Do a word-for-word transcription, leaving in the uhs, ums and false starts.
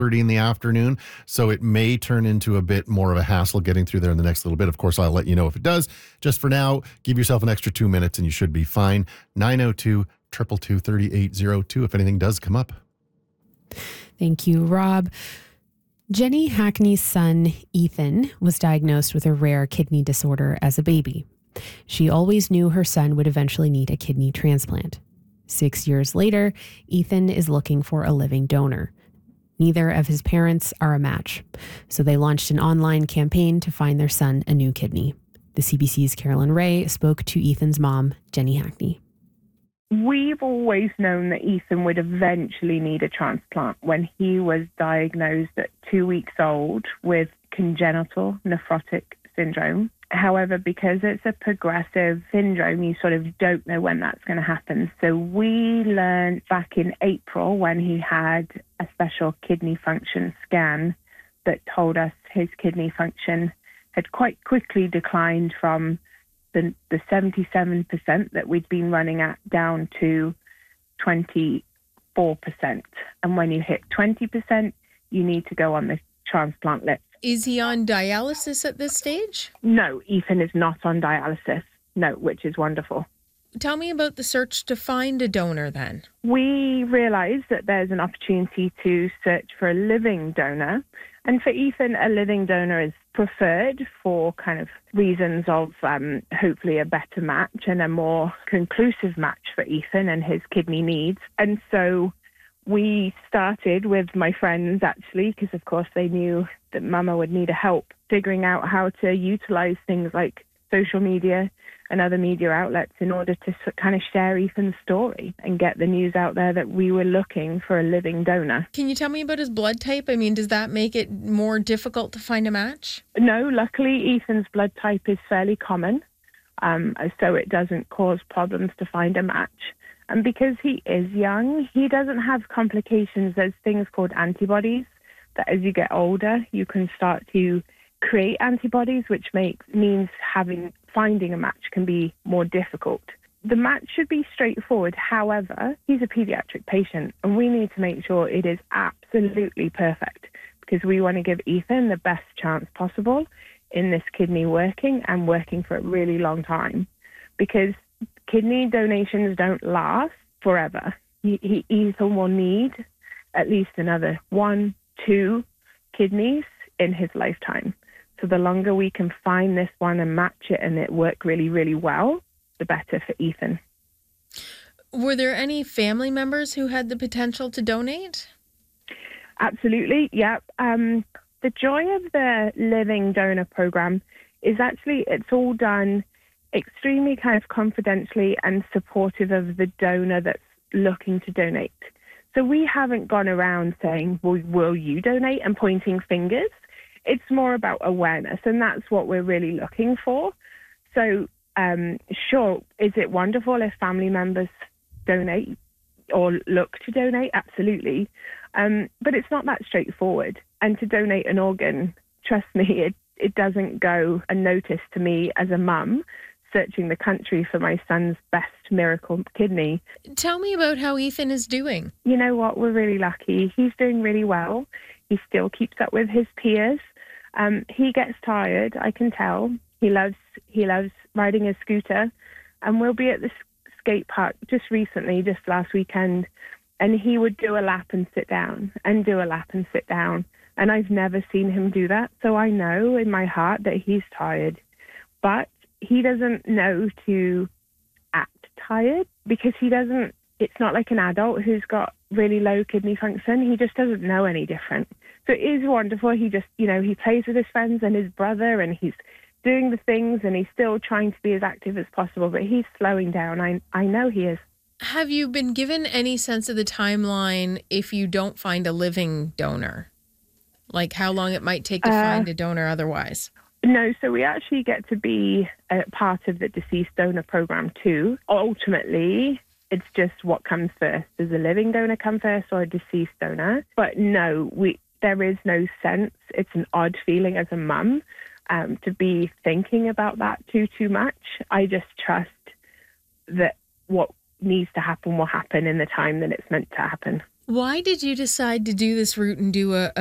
thirty in the afternoon. So it may turn into a bit more of a hassle getting through there in the next little bit. Of course, I'll let you know if it does. Just for now, give yourself an extra two minutes and you should be fine. nine oh two, two two two, three eight zero two if anything does come up. Thank you, Rob. Jenny Hackney's son, Ethan, was diagnosed with a rare kidney disorder as a baby. She always knew her son would eventually need a kidney transplant. Six years later, Ethan is looking for a living donor. Neither of his parents are a match, so they launched an online campaign to find their son a new kidney. The C B C's Carolyn Ray spoke to Ethan's mom, Jenny Hackney. We've always known that Ethan would eventually need a transplant when he was diagnosed at two weeks old with congenital nephrotic syndrome. However, because it's a progressive syndrome, you sort of don't know when that's going to happen. So we learned back in April when he had a special kidney function scan that told us his kidney function had quite quickly declined from the, the seventy-seven percent that we'd been running at down to twenty-four percent. And when you hit twenty percent, you need to go on the transplant list. Is he on dialysis at this stage? No, Ethan is not on dialysis. No, which is wonderful. Tell me about the search to find a donor then. We realised that there's an opportunity to search for a living donor. And for Ethan, a living donor is preferred for kind of reasons of um, hopefully a better match and a more conclusive match for Ethan and his kidney needs. And so we started with my friends, actually, because of course they knew that Mama would need a help figuring out how to utilise things like social media and other media outlets in order to kind of share Ethan's story and get the news out there that we were looking for a living donor. Can you tell me about his blood type? I mean, does that make it more difficult to find a match? No, luckily Ethan's blood type is fairly common, um, so it doesn't cause problems to find a match. And because he is young, he doesn't have complications. There's things called antibodies that as you get older, you can start to create antibodies, which makes means having finding a match can be more difficult. The match should be straightforward. However, he's a pediatric patient and we need to make sure it is absolutely perfect because we want to give Ethan the best chance possible in this kidney working and working for a really long time, because kidney donations don't last forever. He, he, Ethan will need at least another one, two kidneys in his lifetime. So the longer we can find this one and match it and it work really, really well, the better for Ethan. Were there any family members who had the potential to donate? Absolutely, yeah. Um, the joy of the Living Donor Program is actually it's all done extremely kind of confidentially and supportive of the donor that's looking to donate. So we haven't gone around saying, well, will you donate and pointing fingers? It's more about awareness, and that's what we're really looking for. So, um, sure, is it wonderful if family members donate or look to donate? Absolutely. Um, but it's not that straightforward. And to donate an organ, trust me, it, it doesn't go unnoticed to me as a mum searching the country for my son's best miracle kidney. Tell me about how Ethan is doing. You know what? We're really lucky. He's doing really well. He still keeps up with his peers. Um, he gets tired, I can tell. He loves he loves riding a scooter. And we'll be at the skate park just recently, just last weekend, and he would do a lap and sit down, and do a lap and sit down. And I've never seen him do that. So I know in my heart that he's tired. But he doesn't know to act tired because he doesn't, it's not like an adult who's got really low kidney function. He just doesn't know any different. So it is wonderful. He just, you know, he plays with his friends and his brother and he's doing the things and he's still trying to be as active as possible, but he's slowing down. I, I know he is. Have you been given any sense of the timeline if you don't find a living donor? Like how long it might take to uh, find a donor otherwise? No, so we actually get to be a part of the deceased donor program too. Ultimately, it's just what comes first. Does a living donor come first or a deceased donor? But no, we there is no sense. It's an odd feeling as a mum um, to be thinking about that too, too much. I just trust that what needs to happen will happen in the time that it's meant to happen. Why did you decide to do this route and do a,